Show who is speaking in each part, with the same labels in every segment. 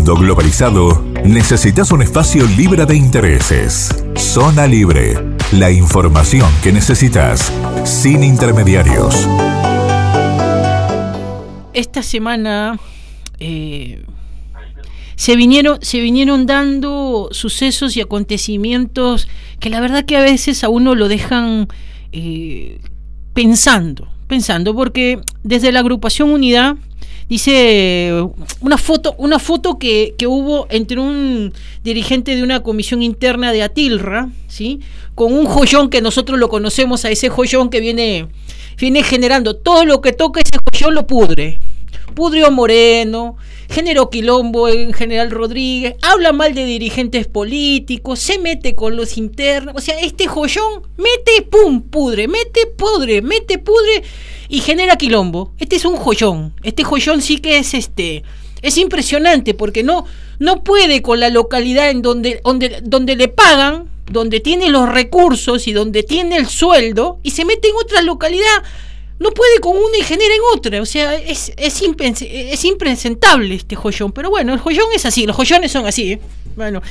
Speaker 1: mundo globalizado, necesitas un espacio libre de intereses. Zona Libre. La información que necesitas, sin intermediarios.
Speaker 2: Esta semana se vinieron dando sucesos y acontecimientos que la verdad que a veces a uno lo dejan pensando, porque desde la agrupación Unidad dice una foto que hubo entre un dirigente de una comisión interna de Atilra, ¿sí?, con un joyón que nosotros lo conocemos, a ese joyón que viene generando todo lo que toca. Ese joyón lo pudrió Moreno, generó quilombo en General Rodríguez, habla mal de dirigentes políticos, se mete con los internos. O sea, este joyón pudre y genera quilombo. Este es un joyón. Este joyón sí que es impresionante, porque no puede con la localidad en donde le pagan, donde tiene los recursos y donde tiene el sueldo, y se mete en otra localidad. No puede con una y genera en otra. O sea, es impresentable este joyón. Pero bueno, el joyón es así, los joyones son así, ¿eh? Bueno,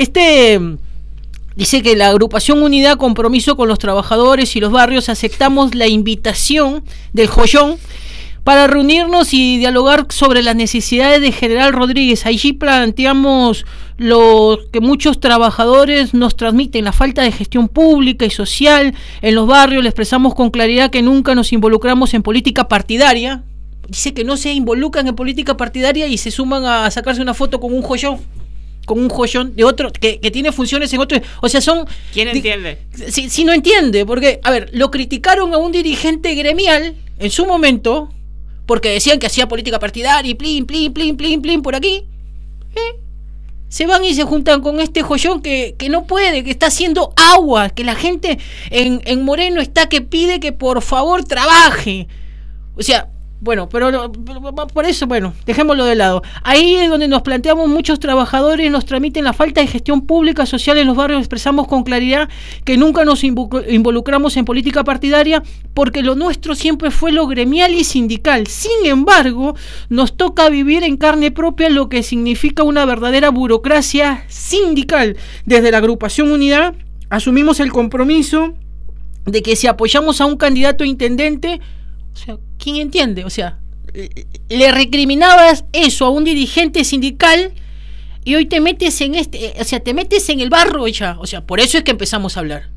Speaker 2: dice que la agrupación Unidad, Compromiso con los Trabajadores y los Barrios, aceptamos la invitación del joyón para reunirnos y dialogar sobre las necesidades de General Rodríguez. Allí planteamos lo que muchos trabajadores nos transmiten, la falta de gestión pública y social en los barrios. Le expresamos con claridad que nunca nos involucramos en política partidaria. Dice que no se involucran en política partidaria y se suman a sacarse una foto con un joyón de otro que tiene funciones en otro. O sea, son...
Speaker 3: ¿Quién entiende?
Speaker 2: Sí, no entiende, porque, a ver, lo criticaron a un dirigente gremial en su momento, porque decían que hacía política partidaria y plin por aquí. Se van y se juntan con este joyón que no puede, que está haciendo agua, que la gente en Moreno está que pide que por favor trabaje. O sea, bueno, pero por eso, bueno, dejémoslo de lado. Ahí es donde nos planteamos, muchos trabajadores nos transmiten la falta de gestión pública social en los barrios. Expresamos con claridad que nunca nos involucramos en política partidaria, porque lo nuestro siempre fue lo gremial y sindical. Sin embargo, nos toca vivir en carne propia lo que significa una verdadera burocracia sindical. Desde la agrupación Unidad asumimos el compromiso de que si apoyamos a un candidato a intendente, o sea, ¿quién entiende? O sea, le recriminabas eso a un dirigente sindical y hoy te metes en te metes en el barro ya. O sea, por eso es que empezamos a hablar.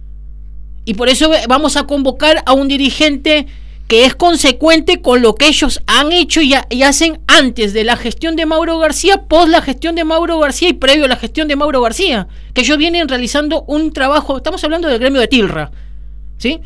Speaker 2: Y por eso vamos a convocar a un dirigente que es consecuente con lo que ellos han hecho y hacen antes de la gestión de Mauro García, post la gestión de Mauro García y previo a la gestión de Mauro García, que ellos vienen realizando un trabajo. Estamos hablando del gremio de Tilra, ¿sí?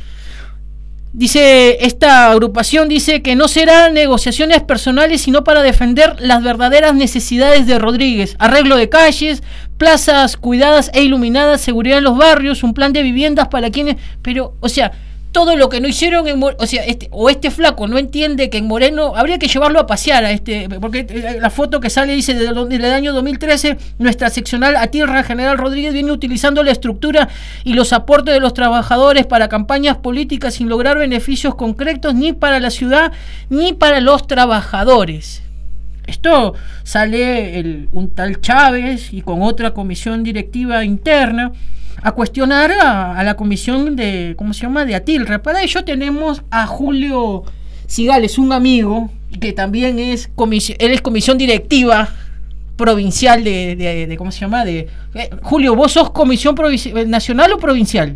Speaker 2: Dice, esta agrupación dice que no serán negociaciones personales, sino para defender las verdaderas necesidades de Rodríguez: arreglo de calles, plazas cuidadas e iluminadas, seguridad en los barrios, un plan de viviendas para quienes... Pero, o sea, todo lo que no hicieron en Moreno, o sea, este flaco no entiende que en Moreno habría que llevarlo a pasear porque la foto que sale dice desde el año 2013, nuestra seccional Atilra General Rodríguez viene utilizando la estructura y los aportes de los trabajadores para campañas políticas sin lograr beneficios concretos ni para la ciudad ni para los trabajadores. Esto sale un tal Chávez y con otra comisión directiva interna a cuestionar a la comisión de, ¿cómo se llama?, de Atilra. Para ello tenemos a Julio Sigales, un amigo que también él es comisión directiva provincial de ¿cómo se llama? Julio, ¿vos sos comisión nacional o provincial?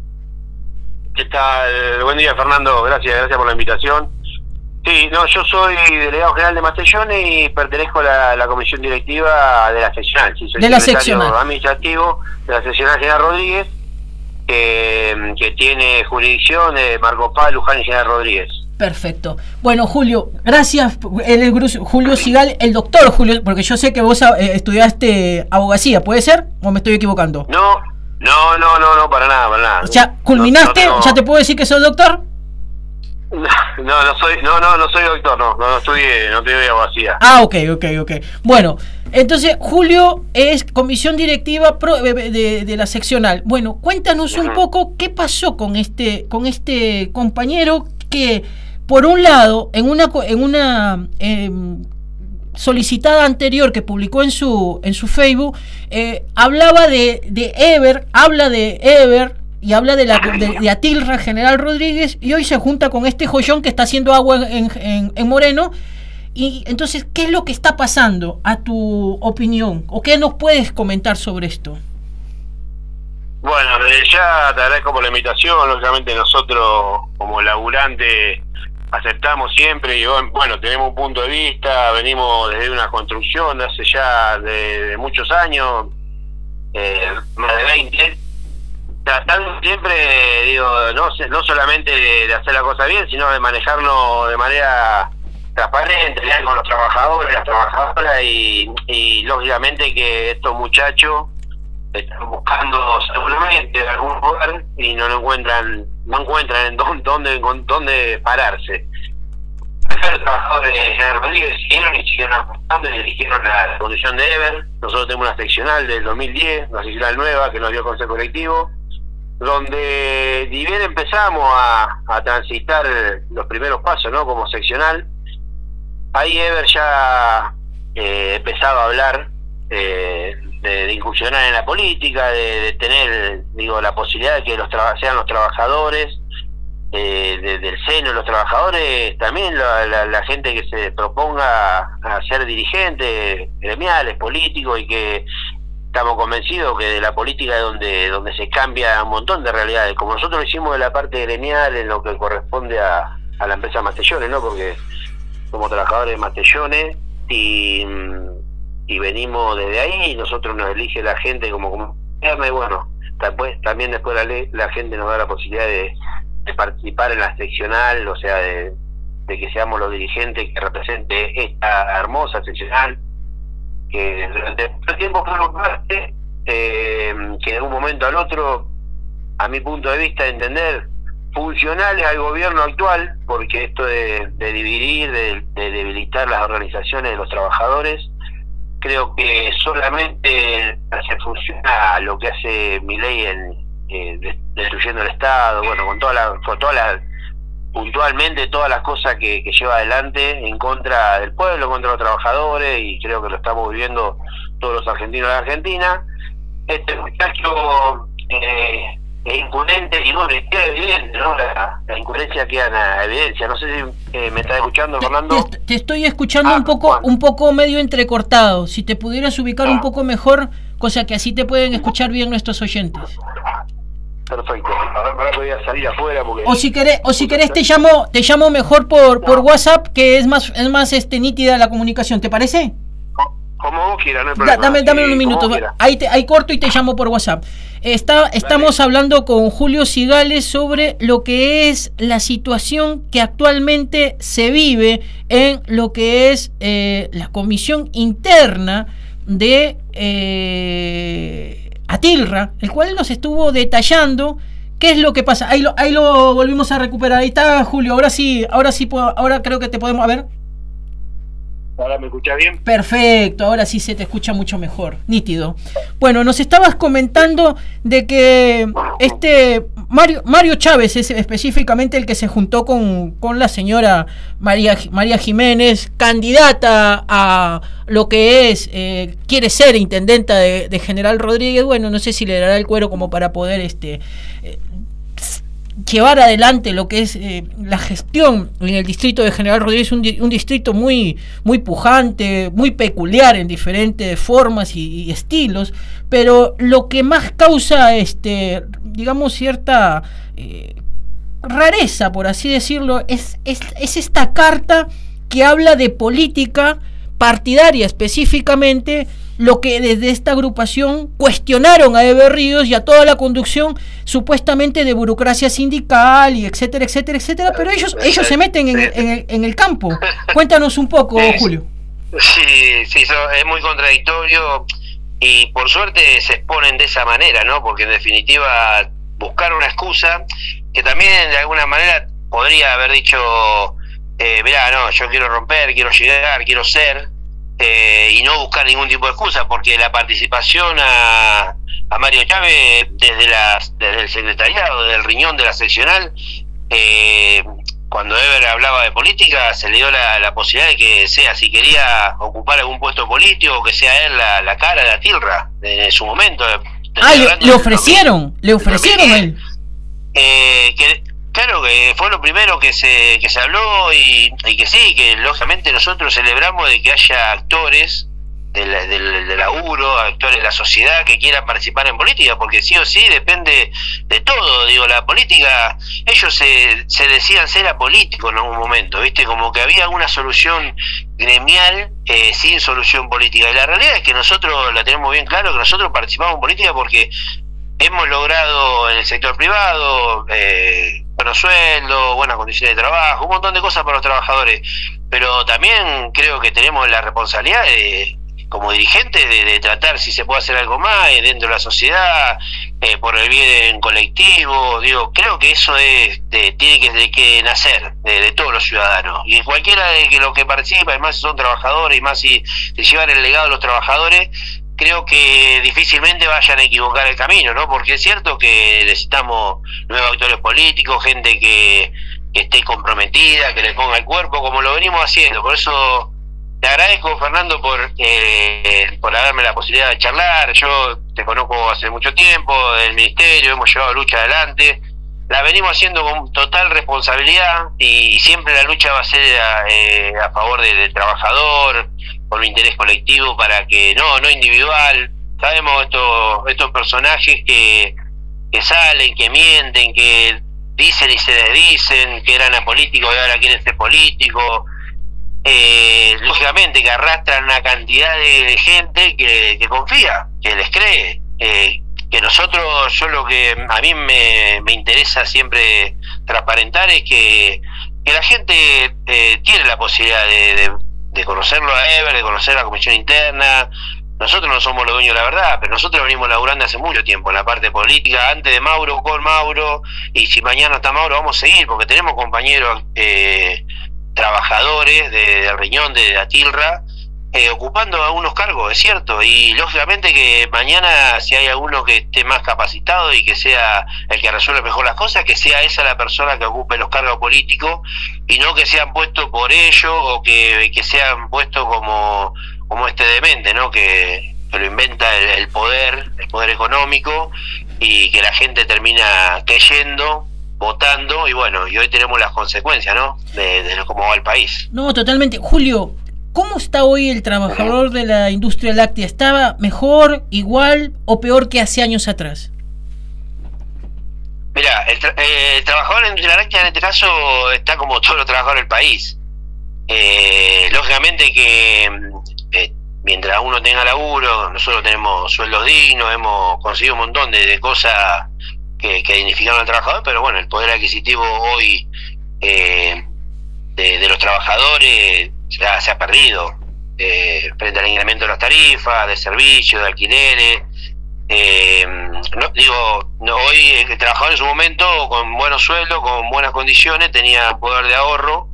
Speaker 4: ¿Qué tal? Buen día, Fernando. Gracias por la invitación. Sí, no, yo soy delegado general de Mastellone y pertenezco a la comisión directiva de la seccional. Sí, soy
Speaker 2: de la
Speaker 4: secretario
Speaker 2: seccional
Speaker 4: administrativo de la seccional General Rodríguez, que tiene jurisdicción de Marcos Paz, Luján y General Rodríguez.
Speaker 2: Perfecto. Bueno, Julio, gracias. Julio Sigal, el doctor Julio, porque yo sé que vos estudiaste abogacía, ¿puede ser? ¿O me estoy equivocando?
Speaker 4: No, para nada.
Speaker 2: ¿Ya culminaste? ¿Ya te puedo decir que sos doctor?
Speaker 4: No soy doctor, no estudié abogacía.
Speaker 2: Ok. Bueno, entonces Julio es comisión directiva de la seccional. Bueno, cuéntanos un poco qué pasó con este compañero que, por un lado, en una solicitada anterior que publicó en su Facebook, hablaba de Eber, habla de Eber y habla de Atilra, General Rodríguez, y hoy se junta con este joyón que está haciendo agua en Moreno. Y entonces, ¿qué es lo que está pasando a tu opinión? ¿O qué nos puedes comentar sobre esto?
Speaker 4: Bueno, ya te agradezco por la invitación. Lógicamente nosotros como laburantes aceptamos siempre y bueno, tenemos un punto de vista, venimos desde una construcción de hace ya de muchos años, más de 20, tratando siempre, digo, no solamente de hacer la cosa bien, sino de manejarlo de manera transparente, leal con los trabajadores, las trabajadoras y lógicamente que estos muchachos están buscando seguramente en algún lugar y no encuentran en dónde pararse. Acá los trabajadores de General Rodríguez siguieron apostando y eligieron la condición de Eber. Nosotros tenemos una seccional del 2010, una seccional nueva que nos dio el Consejo Colectivo, donde ni bien empezamos a transitar los primeros pasos, ¿no? Como seccional, ahí Eber ya empezaba a hablar de incursionar en la política, de tener, digo, la posibilidad de que sean los trabajadores, del seno de los trabajadores, también la gente que se proponga a ser dirigentes gremiales, políticos, y que estamos convencidos que de la política es donde se cambia un montón de realidades, como nosotros lo hicimos de la parte gremial en lo que corresponde a la empresa Mastellones, ¿no? Porque somos trabajadores de Mastellones y venimos desde ahí, y nosotros nos elige la gente como y bueno, también después la gente nos da la posibilidad de participar en la seccional, o sea, de que seamos los dirigentes que represente esta hermosa seccional, que durante mucho tiempo fue parte, que de un momento al otro, a mi punto de vista de entender, funcionales al gobierno actual, porque esto de dividir, de debilitar las organizaciones de los trabajadores, creo que solamente hace funcionar lo que hace Milei destruyendo el Estado, bueno, con puntualmente todas las cosas que lleva adelante en contra del pueblo, contra los trabajadores, y creo que lo estamos viviendo todos los argentinos de Argentina. Este muchacho es incoherente y bueno, queda evidente, ¿no? La incoherencia queda en evidencia. No sé si me estás escuchando, Fernando.
Speaker 2: Te estoy escuchando un poco medio entrecortado. Si te pudieras ubicar un poco mejor, cosa que así te pueden escuchar bien nuestros oyentes.
Speaker 4: Perfecto. Ahora voy a salir afuera porque...
Speaker 2: O si querés te llamo mejor por WhatsApp, que es más nítida la comunicación. ¿Te parece?
Speaker 4: Como vos quieras, no hay problema.
Speaker 2: Dame un minuto. Ahí corto y te llamo por WhatsApp. Estamos hablando con Julio Cigales sobre lo que es la situación que actualmente se vive en lo que es la comisión interna de Atilra, el cual nos estuvo detallando qué es lo que pasa. Ahí lo volvimos a recuperar. Ahí está, Julio. Ahora creo que te podemos... A ver.
Speaker 4: ¿Ahora me escuchas bien?
Speaker 2: Perfecto, ahora sí se te escucha mucho mejor, nítido. Bueno, nos estabas comentando de que Mario Chávez es específicamente el que se juntó con la señora María Jiménez, candidata a lo que es, quiere ser intendenta de General Rodríguez. Bueno, no sé si le dará el cuero como para poder llevar adelante lo que es la gestión en el distrito de General Rodríguez, un distrito muy pujante, muy peculiar en diferentes formas y estilos, pero lo que más causa digamos cierta rareza, por así decirlo, es esta carta que habla de política partidaria específicamente, lo que desde esta agrupación cuestionaron a Eber Ríos y a toda la conducción supuestamente de burocracia sindical y etcétera, pero ellos se meten en el campo. Cuéntanos un poco, Julio.
Speaker 4: Sí, es muy contradictorio y por suerte se exponen de esa manera, ¿no? Porque en definitiva buscar una excusa que también de alguna manera podría haber dicho, mirá, no, yo quiero romper, quiero llegar, quiero ser, y no buscar ningún tipo de excusa, porque la participación a Mario Chávez desde el secretariado, desde el riñón de la seccional, cuando Ever hablaba de política, se le dio la posibilidad de que sea, si quería ocupar algún puesto político, que sea él la cara de Atilra en su momento.
Speaker 2: Le ofrecieron él.
Speaker 4: Claro que fue lo primero que se habló y que sí, que lógicamente nosotros celebramos de que haya actores del laburo, actores de la sociedad que quieran participar en política, porque sí o sí depende de todo. Digo, la política, ellos se decían ser apolíticos en algún momento, ¿viste? Como que había una solución gremial sin solución política. Y la realidad es que nosotros la tenemos bien claro, que nosotros participamos en política porque hemos logrado en el sector privado buenos sueldos, buenas condiciones de trabajo, un montón de cosas para los trabajadores, pero también creo que tenemos la responsabilidad como dirigentes de tratar si se puede hacer algo más dentro de la sociedad, por el bien colectivo. Digo, creo que eso tiene que nacer de todos los ciudadanos, y cualquiera de los que participa, y más si son trabajadores, y más si llevan el legado de los trabajadores, creo que difícilmente vayan a equivocar el camino, ¿no? Porque es cierto que necesitamos nuevos actores políticos, gente que esté comprometida, que le ponga el cuerpo, como lo venimos haciendo. Por eso te agradezco, Fernando, por darme la posibilidad de charlar. Yo te conozco hace mucho tiempo del ministerio, hemos llevado lucha adelante, la venimos haciendo con total responsabilidad, y siempre la lucha va a ser a favor del trabajador, por un interés colectivo, para que no individual. Sabemos estos personajes que salen, que mienten, que dicen y se desdicen, que eran apolíticos y ahora quieren ser políticos. Lógicamente que arrastran una cantidad de gente que confía, que les cree, que nosotros, yo lo que a mí me interesa siempre transparentar es que la gente tiene la posibilidad de conocerlo a Ever, de conocer la comisión interna. Nosotros no somos los dueños de la verdad, pero nosotros venimos laburando hace mucho tiempo en la parte política, antes de Mauro, con Mauro, y si mañana está Mauro vamos a seguir, porque tenemos compañeros trabajadores de Riñón, de Atilra, ocupando algunos cargos, es cierto, y lógicamente que mañana si hay alguno que esté más capacitado y que sea el que resuelva mejor las cosas, que sea esa la persona que ocupe los cargos políticos, y no que sean puestos por ellos, o que sean puestos como este demente, ¿no? Que lo inventa el poder económico, y que la gente termina creyendo, votando, y bueno, y hoy tenemos las consecuencias, ¿no? De cómo va el país.
Speaker 2: No, totalmente. Julio, ¿cómo está hoy el trabajador de la industria láctea? ¿Estaba mejor, igual o peor que hace años atrás?
Speaker 4: Mira, el trabajador de la industria láctea en este caso está como todos los trabajadores del país. Lógicamente que mientras uno tenga laburo, nosotros tenemos sueldos dignos, hemos conseguido un montón de cosas que dignificaron al trabajador, pero bueno, el poder adquisitivo hoy de los trabajadores ya se ha perdido frente al incremento de las tarifas, de servicios, de alquileres. Hoy el trabajador en su momento, con buenos sueldos, con buenas condiciones, tenía poder de ahorro,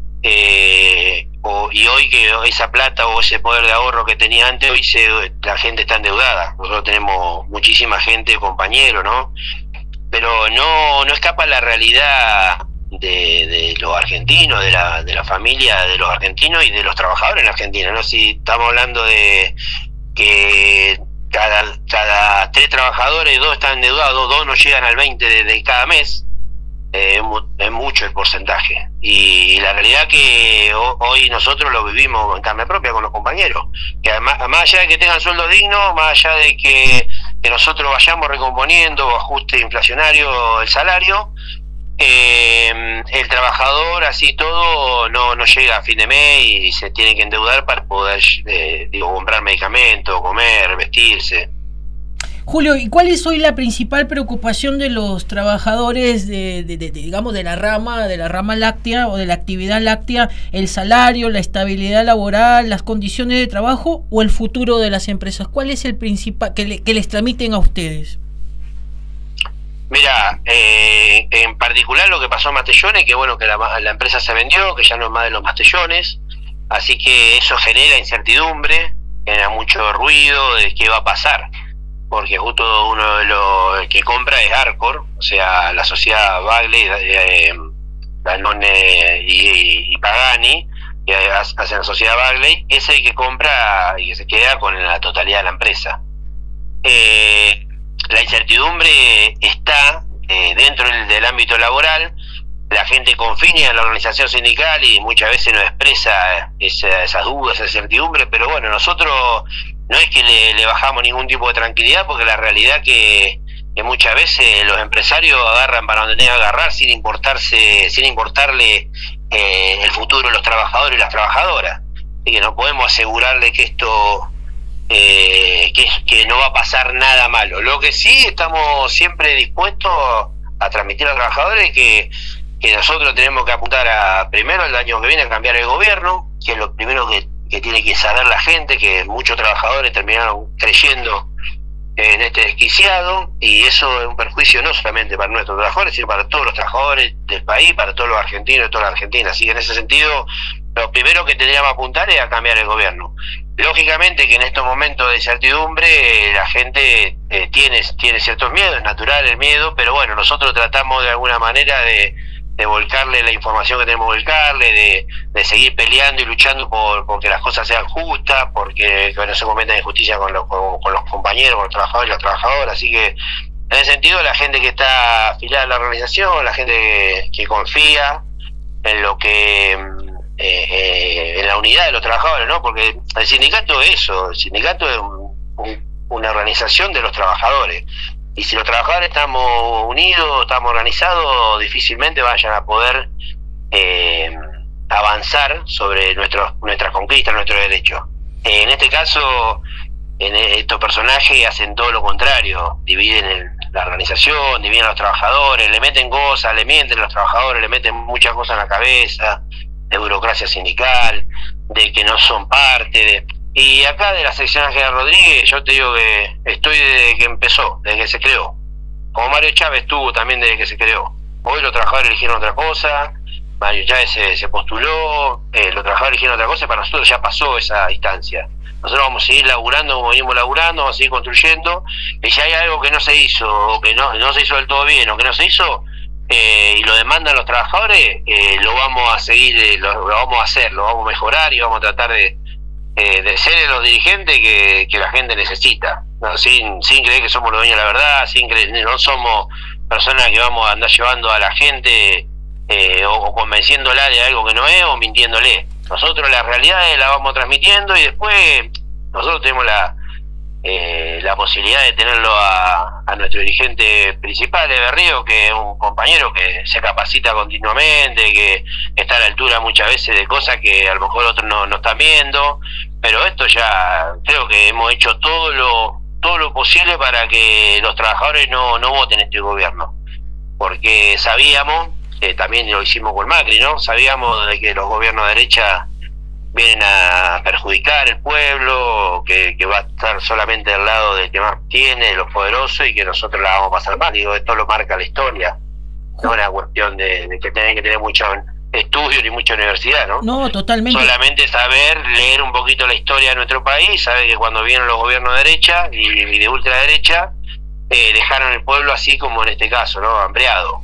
Speaker 4: y hoy que esa plata o ese poder de ahorro que tenía antes, hoy la gente está endeudada. Nosotros tenemos muchísima gente, compañeros, ¿no? Pero no escapa la realidad de los argentinos, de la familia de los argentinos y de los trabajadores en Argentina, ¿no? Si estamos hablando de que cada 3 trabajadores, 2 están endeudados, 2 no llegan al 20 de cada mes, es mucho el porcentaje. Y la realidad que hoy nosotros lo vivimos en carne propia con los compañeros, que además, más allá de que tengan sueldo digno, más allá de que nosotros vayamos recomponiendo ajuste inflacionario el salario, el trabajador así todo no llega a fin de mes y se tiene que endeudar para poder comprar medicamentos, comer, vestirse.
Speaker 2: Julio, ¿y cuál es hoy la principal preocupación de los trabajadores digamos de la rama láctea o de la actividad láctea? ¿El salario, la estabilidad laboral, las condiciones de trabajo o el futuro de las empresas? ¿Cuál es el principal que les tramiten a ustedes?
Speaker 4: Mira, en particular lo que pasó en Mastellones, que bueno, que la empresa se vendió, que ya no es más de los Mastellones, así que eso genera incertidumbre, genera mucho ruido de qué va a pasar, porque justo uno de los que compra es Arcor, o sea, la sociedad Bagley Danone y Pagani, que hacen la sociedad Bagley, es el que compra y que se queda con la totalidad de la empresa. La incertidumbre está dentro del ámbito laboral. La gente confía en la organización sindical y muchas veces nos expresa esas dudas, esa incertidumbre, pero bueno, nosotros no es que le bajamos ningún tipo de tranquilidad, porque la realidad que muchas veces los empresarios agarran para donde tengan que agarrar sin importarle el futuro de los trabajadores y las trabajadoras. Así que no podemos asegurarle que esto que no va a pasar nada malo. Lo que sí estamos siempre dispuestos a transmitir a los trabajadores que nosotros tenemos que apuntar primero el año que viene a cambiar el gobierno, que es lo primero que tiene que saber la gente, que muchos trabajadores terminaron creyendo en este desquiciado, y eso es un perjuicio no solamente para nuestros trabajadores, sino para todos los trabajadores del país, para todos los argentinos y toda la Argentina. Así que en ese sentido, lo primero que tendríamos que apuntar es a cambiar el gobierno. Lógicamente que en estos momentos de incertidumbre la gente tiene ciertos miedos, es natural el miedo, pero bueno, nosotros tratamos de alguna manera de volcarle la información que tenemos que volcarle, de seguir peleando y luchando porque las cosas sean justas, porque no se cometan injusticias con los compañeros, con los trabajadores y las trabajadoras. Así que en ese sentido, la gente que está afiliada a la organización, la gente que confía en lo que en la unidad de los trabajadores, ¿no? Porque el sindicato es eso, el sindicato es una organización de los trabajadores. Y si los trabajadores estamos unidos, estamos organizados, difícilmente vayan a poder avanzar sobre nuestras conquistas, nuestros derechos. En este caso, estos personajes hacen todo lo contrario, dividen la organización, dividen a los trabajadores, le meten cosas, le mienten a los trabajadores, le meten muchas cosas en la cabeza, de burocracia sindical, de que no son parte. Y acá de la sección General Rodríguez, yo te digo que estoy desde que empezó, desde que se creó. Como Mario Chávez estuvo también desde que se creó. Hoy los trabajadores eligieron otra cosa, Mario Chávez se postuló, los trabajadores eligieron otra cosa, y para nosotros ya pasó esa instancia. Nosotros vamos a seguir laburando como venimos laburando, vamos a seguir construyendo, y si hay algo que no se hizo, o que no se hizo del todo bien, o que no se hizo, y lo demandan los trabajadores, lo vamos a seguir, lo vamos a hacer, lo vamos a mejorar y vamos a tratar de ser los dirigentes que la gente necesita, ¿no? sin creer que somos los dueños de la verdad, sin creer, no somos personas que vamos a andar llevando a la gente o convenciéndola de algo que no es, o mintiéndole. Nosotros la realidad la vamos transmitiendo, y después nosotros tenemos la posibilidad de tenerlo a nuestro dirigente principal de Berrío, que es un compañero que se capacita continuamente, que está a la altura muchas veces de cosas que a lo mejor otros no están viendo, pero esto ya creo que hemos hecho todo lo posible para que los trabajadores no voten este gobierno, porque sabíamos, también lo hicimos con Macri, ¿no? Sabíamos de que los gobiernos de derecha vienen a perjudicar el pueblo, que va a estar solamente del lado del que más tiene, de los poderosos, y que nosotros la vamos a pasar mal. Digo, esto lo marca la historia, no es una cuestión de que tienen que tener mucho estudio ni mucha universidad, ¿no?
Speaker 2: No, totalmente.
Speaker 4: Solamente saber leer un poquito la historia de nuestro país, saber que cuando vienen los gobiernos de derecha y de ultraderecha, dejaron el pueblo así como en este caso, ¿no? Hambreado,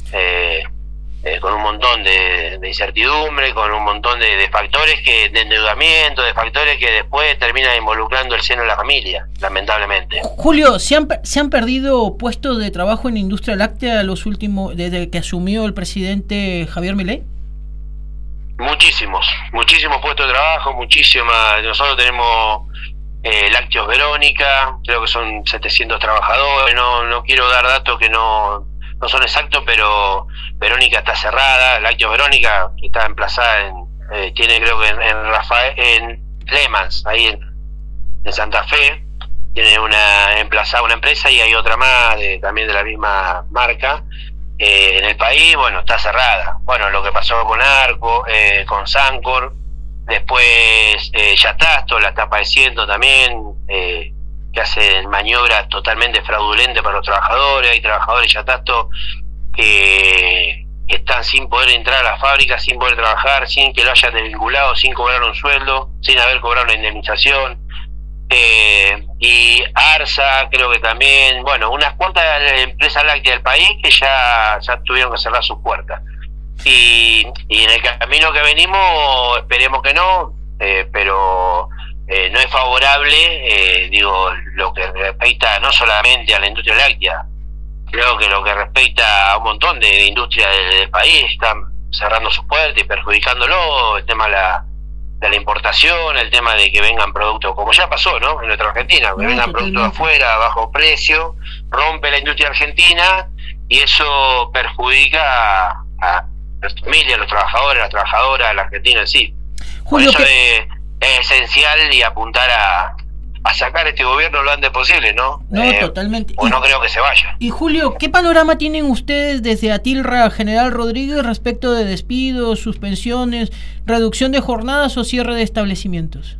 Speaker 4: con un montón de incertidumbre, con un montón de factores de endeudamiento, de factores que después terminan involucrando el seno de la familia, lamentablemente.
Speaker 2: Julio, ¿se han perdido puestos de trabajo en la industria láctea desde que asumió el presidente Javier Milei?
Speaker 4: Muchísimos puestos de trabajo, muchísimas. Nosotros tenemos Lácteos Verónica, creo que son 700 trabajadores, no quiero dar datos que no son exactos, pero Verónica está cerrada. Lácteos Verónica, que está emplazada tiene creo que en Lemans, ahí en Santa Fe, tiene emplazada una empresa, y hay otra más también de la misma marca. En el país, bueno, está cerrada. Bueno, lo que pasó con Arco, con Sancor, después Yatasto la está padeciendo también, que hacen maniobras totalmente fraudulentas para los trabajadores. Hay trabajadores Yatasto que están sin poder entrar a la fábrica, sin poder trabajar, sin que lo hayan desvinculado, sin cobrar un sueldo, sin haber cobrado una indemnización. Y Arsa, creo que también, bueno, unas cuantas empresas lácteas del país que ya tuvieron que cerrar sus puertas. y en el camino que venimos esperemos que no, pero no es favorable, lo que respecta no solamente a la industria láctea, creo que lo que respecta a un montón de industrias del país, están cerrando sus puertas y perjudicándolo, el tema de la importación, el tema de que vengan productos, como ya pasó, ¿no? En nuestra Argentina, que vengan productos de afuera a bajo precio, rompe la industria argentina y eso perjudica a las familias, los trabajadores, las trabajadoras, a la Argentina en sí.
Speaker 2: Julio,
Speaker 4: por eso es esencial y apuntar a sacar este gobierno lo antes posible, ¿no?
Speaker 2: Totalmente.
Speaker 4: Pues no creo que se vaya.
Speaker 2: Y Julio, ¿qué panorama tienen ustedes desde Atilra General Rodríguez respecto de despidos, suspensiones, reducción de jornadas o cierre de establecimientos?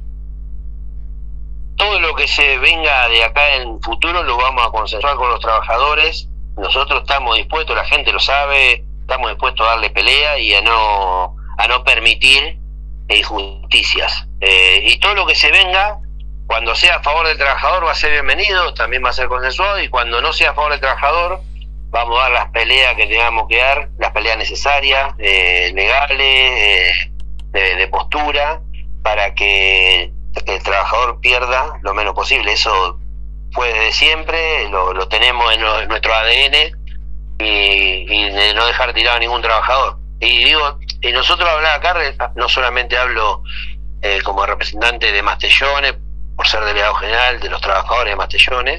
Speaker 4: Todo lo que se venga de acá en futuro lo vamos a consensuar con los trabajadores. Nosotros estamos dispuestos, la gente lo sabe, estamos dispuestos a darle pelea y a no permitir injusticias. Y todo lo que se venga, cuando sea a favor del trabajador va a ser bienvenido, también va a ser consensuado, y cuando no sea a favor del trabajador vamos a dar las peleas que tengamos que dar, las peleas necesarias, legales, de postura, para que el trabajador pierda lo menos posible. Eso fue desde siempre, lo tenemos en nuestro ADN, y de no dejar tirado a ningún trabajador. Y nosotros hablar acá, no solamente hablo como representante de Mastellones, por ser delegado general de los trabajadores de Mastellones,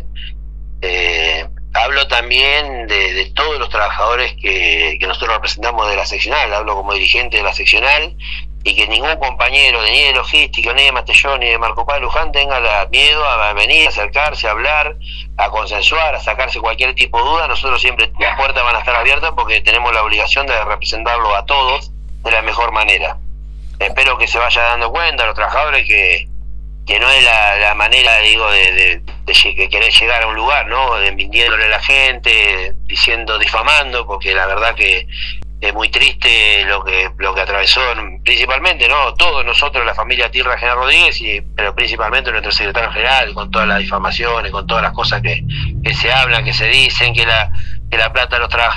Speaker 4: hablo también de todos los trabajadores que nosotros representamos de la seccional, hablo como dirigente de la seccional, y que ningún compañero ni de logística, ni de Mastellón, ni de Marco Paz Luján tenga miedo a venir, a acercarse, a hablar, a consensuar, a sacarse cualquier tipo de duda. Nosotros siempre, las puertas van a estar abiertas porque tenemos la obligación de representarlo a todos de la mejor manera. Espero que se vaya dando cuenta los trabajadores que no es la manera, de querer llegar a un lugar, ¿no? De mintiéndole a la gente, difamando, porque la verdad que es muy triste lo que atravesó principalmente, ¿no? Todos nosotros, la familia Atilra General Rodríguez, pero principalmente nuestro secretario general, con todas las difamaciones, con todas las cosas que se hablan, que se dicen, que la plata de los trabajadores